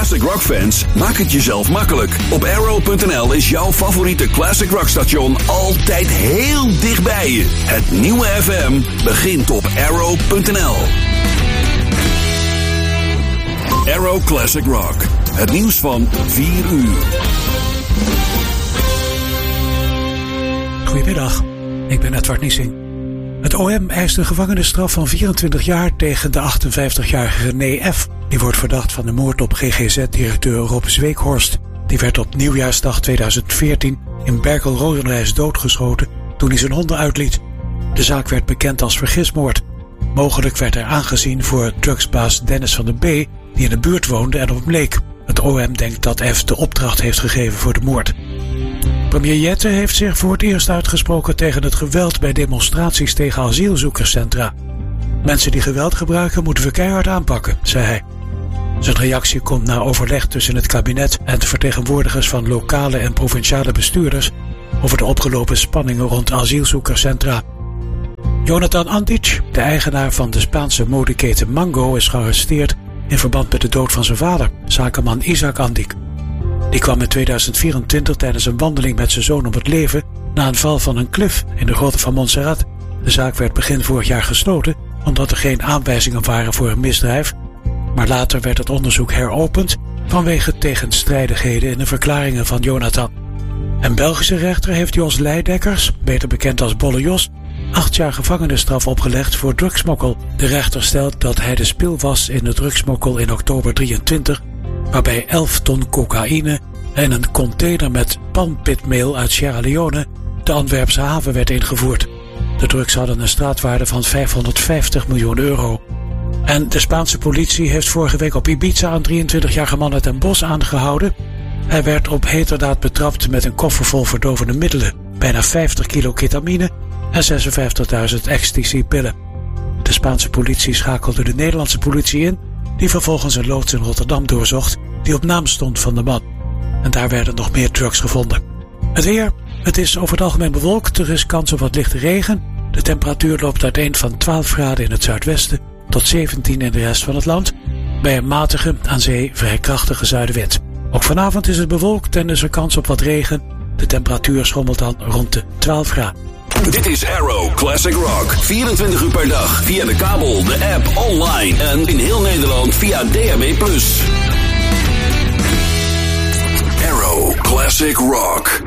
classic rock fans, maak het jezelf makkelijk. Op Arrow.nl is jouw favoriete classic rock station altijd heel dichtbij je. Het nieuwe FM begint op Arrow.nl. Arrow Classic Rock. Het nieuws van 4 uur. Goedemiddag, ik ben Edward Niesing. Het OM eist een gevangenisstraf van 24 jaar tegen de 58-jarige René F. Die wordt verdacht van de moord op GGZ-directeur Rob Zweekhorst. Die werd op nieuwjaarsdag 2014 in Berkel-Rodenrijs doodgeschoten toen hij zijn honden uitliet. De zaak werd bekend als vergismoord. Mogelijk werd er aangezien voor drugsbaas Dennis van der B. die in de buurt woonde en op hem leek. Het OM denkt dat F de opdracht heeft gegeven voor de moord. Premier Jette heeft zich voor het eerst uitgesproken tegen het geweld bij demonstraties tegen asielzoekerscentra. Mensen die geweld gebruiken moeten we keihard aanpakken, zei hij. Zijn reactie komt na overleg tussen het kabinet en de vertegenwoordigers van lokale en provinciale bestuurders over de opgelopen spanningen rond asielzoekerscentra. Jonathan Antic, de eigenaar van de Spaanse modeketen Mango, is gearresteerd in verband met de dood van zijn vader, zakenman Isaac Antic. Die kwam in 2024 tijdens een wandeling met zijn zoon om het leven na een val van een klif in de Grotte van Montserrat. De zaak werd begin vorig jaar gesloten omdat er geen aanwijzingen waren voor een misdrijf, maar later werd het onderzoek heropend vanwege tegenstrijdigheden in de verklaringen van Jonathan. Een Belgische rechter heeft Jos Leidekkers, beter bekend als Bolle Jos, 8 jaar gevangenisstraf opgelegd voor drugsmokkel. De rechter stelt dat hij de spil was in de drugsmokkel in oktober 23, waarbij 11 ton cocaïne en een container met palmpitmeel uit Sierra Leone de Antwerpse haven werd ingevoerd. De drugs hadden een straatwaarde van 550 miljoen euro. En de Spaanse politie heeft vorige week op Ibiza een 23-jarige man uit Den Bosch aangehouden. Hij werd op heterdaad betrapt met een koffer vol verdovende middelen, bijna 50 kilo ketamine en 56.000 ecstasy-pillen. De Spaanse politie schakelde de Nederlandse politie in, die vervolgens een loods in Rotterdam doorzocht die op naam stond van de man. En daar werden nog meer drugs gevonden. Het weer. Het is over het algemeen bewolkt, er is kans op wat lichte regen. De temperatuur loopt uiteen van 12 graden in het zuidwesten tot 17 in de rest van het land, bij een matige, aan zee vrij krachtige zuidenwind. Ook vanavond is het bewolkt en is er kans op wat regen. De temperatuur schommelt dan rond de 12 graden. Dit is Arrow Classic Rock. 24 uur per dag via de kabel, de app, online en in heel Nederland via DAB+. Arrow Classic Rock.